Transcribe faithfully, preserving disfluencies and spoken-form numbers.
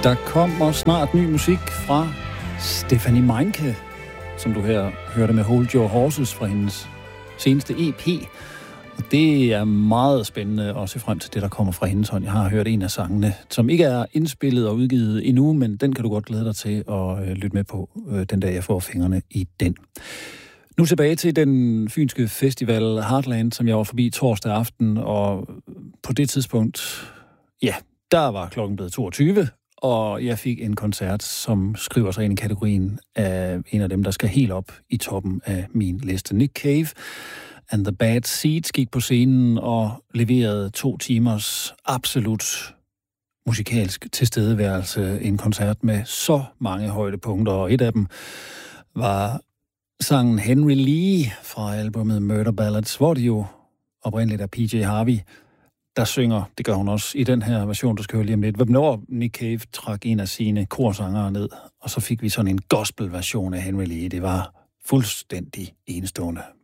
Der kommer snart ny musik fra Stefanie Meinke, som du her hørte med Hold Your Horses fra hendes seneste E P. Og det er meget spændende at se frem til det, der kommer fra hendes hånd. Jeg har hørt en af sangene, som ikke er indspillet og udgivet endnu, men den kan du godt glæde dig til at lytte med på den dag, jeg får fingrene i den. Nu tilbage til den fynske festival Heartland, som jeg var forbi torsdag aften, og på det tidspunkt, ja, der var klokken blevet toogtyve, og jeg fik en koncert, som skriver sig ind i kategorien af en af dem, der skal helt op i toppen af min liste. Nick Cave and the Bad Seeds gik på scenen og leverede to timers absolut musikalsk tilstedeværelse. En koncert med så mange højdepunkter, og et af dem var sangen Henry Lee fra albumet Murder Ballads, hvor det jo oprindeligt er P J Harvey, der synger. Det gør hun også i den her version, du skal høre lige om lidt. Hvornår Nick Cave trak en af sine korsangere ned, og så fik vi sådan en gospel-version af Henry Lee. Det var fuldstændig enestående.